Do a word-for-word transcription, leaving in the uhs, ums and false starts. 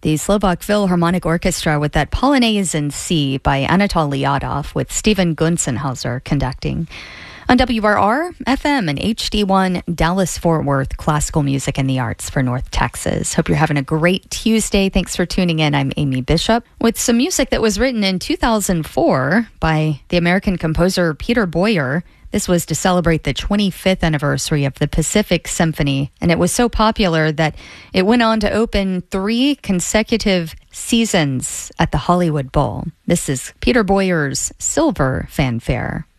The Slovak Philharmonic Orchestra with that Polonaise in C by Anatol Liadov with Stephen Gunzenhauser conducting. On W R R, F M and H D one, Dallas-Fort Worth, classical music and the arts for North Texas. Hope you're having a great Tuesday. Thanks for tuning in. I'm Amy Bishop with some music that was written in two thousand four by the American composer Peter Boyer. This was to celebrate the twenty-fifth anniversary of the Pacific Symphony, and it was so popular that it went on to open three consecutive seasons at the Hollywood Bowl. This is Peter Boyer's Silver Fanfare.